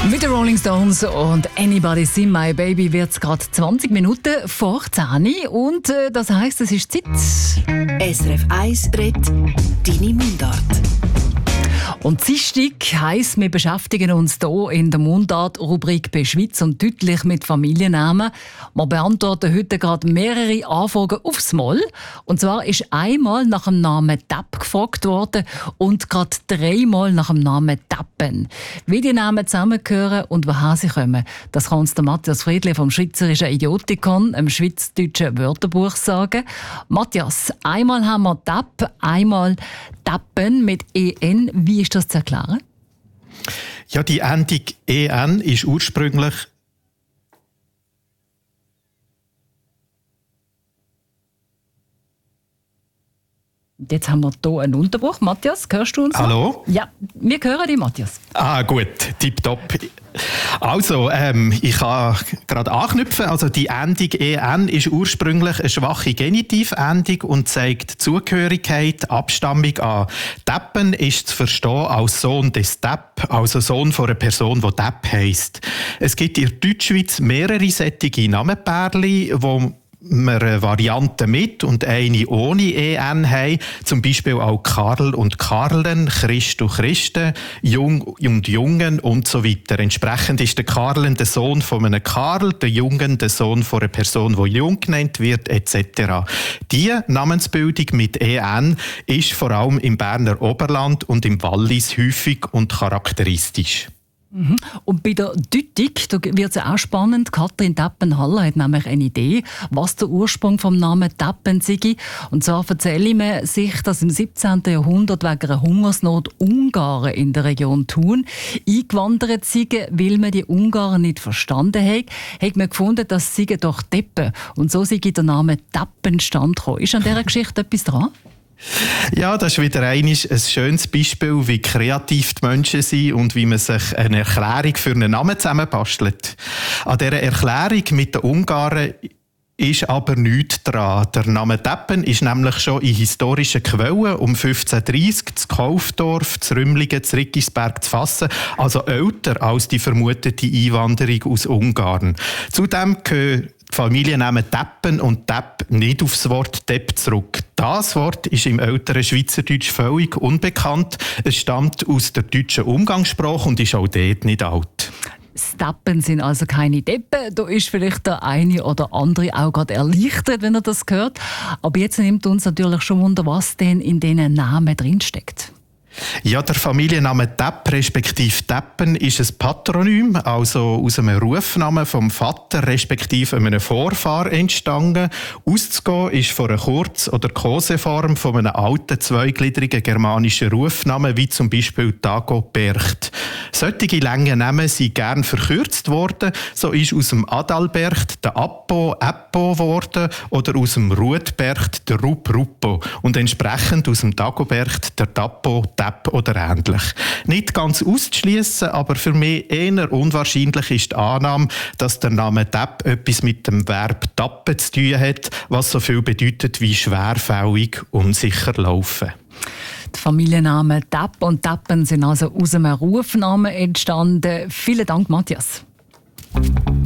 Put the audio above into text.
Mit den Rolling Stones und Anybody See My Baby wird es gerade 20 Minuten vor 10 und das heisst, es ist Zeit. SRF 1 redet deine Mundart. Und Dienstag heisst, wir beschäftigen uns hier in der Mundart-Rubrik bei Schweiz und deutlich mit Familiennamen. Wir beantworten heute gerade mehrere Anfragen aufs Mal. Und zwar ist einmal nach dem Namen Tapp gefragt worden und gerade 3-mal nach dem Namen Tappen. Wie die Namen zusammengehören und woher sie kommen, das kann uns der Matthias Friedli vom Schweizerischen Idiotikon, einem schweizerdeutschen Wörterbuch, sagen. Matthias, einmal haben wir Tapp, einmal Tappen mit EN. Wie ist das zu erklären? Ja, die Endung EN ist ursprünglich Jetzt haben wir hier einen Unterbruch. Matthias, hörst du uns? Hallo? Ja, wir hören dich, Matthias. Gut, tipptopp. Also, ich kann gerade anknüpfen. Also, die Endung EN ist ursprünglich eine schwache Genitivendung und zeigt Zugehörigkeit, Abstammung an. Tappen ist zu verstehen als Sohn des Tapp, also Sohn von einer Person, die Tapp heisst. Es gibt in der Deutschschweiz mehrere solche Namenpärchen, wo wir eine Variante mit und eine ohne EN haben. Zum Beispiel auch Karl und Karlen, Christ und Christen, Jung und Jungen und so weiter. Entsprechend ist der Karlen der Sohn von einem Karl, der Jungen der Sohn von einer Person, die Jung genannt wird, etc. Diese Namensbildung mit EN ist vor allem im Berner Oberland und im Wallis häufig und charakteristisch. Und bei der Deutung wird es auch spannend. Katrin Tappenhaller hat nämlich eine Idee, was der Ursprung vom Namen Tappen sei. Und zwar erzähle man sich, dass im 17. Jahrhundert wegen einer Hungersnot Ungarn in der Region Thun eingewandert sind, weil man die Ungarn nicht verstanden hat. Hat man gefunden, dass sie doch Deppen. Und so sei der Name Tappen stand gekommen. Ist an dieser Geschichte etwas dran? Ja, das ist wieder ein schönes Beispiel, wie kreativ die Menschen sind und wie man sich eine Erklärung für einen Namen zusammenbastelt. An dieser Erklärung mit den Ungarn ist aber nichts dran. Der Name Tappen ist nämlich schon in historischen Quellen um 1530 zu Kaufdorf, zu Rümlingen, zu Riggisberg zu fassen, also älter als die vermutete Einwanderung aus Ungarn. Zudem gehören die Familiennamen Tappen und Tapp nicht auf das Wort Tepp zurück. Das Wort ist im älteren Schweizerdeutsch völlig unbekannt. Es stammt aus der deutschen Umgangssprache und ist auch dort nicht alt. Das Tappen sind also keine Deppen. Da ist vielleicht der eine oder andere auch gerade erleichtert, wenn er das hört. Aber jetzt nimmt uns natürlich schon Wunder, was denn in diesen Namen drinsteckt. Ja, der Familienname Tapp respektive Tappen ist ein Patronym, also aus einem Rufnamen vom Vater respektive einem Vorfahr entstanden. Auszugehen ist von einer Kurz- oder Koseform von einem alten zweigliedrigen germanischen Rufnamen, wie zum Beispiel Dagobert. Solche lange Namen sind gern verkürzt worden. So ist aus dem Adalbert der Appo geworden oder aus dem Ruetbert der Ruppo und entsprechend aus dem Dagobert der Tappo, Tapp oder ähnlich. Nicht ganz auszuschliessen, aber für mich eher unwahrscheinlich ist die Annahme, dass der Name Tapp etwas mit dem Verb tappen zu tun hat, was so viel bedeutet wie schwerfällig, unsicher laufen. Die Familiennamen Tapp und Tappen sind also aus einem Rufnamen entstanden. Vielen Dank, Matthias.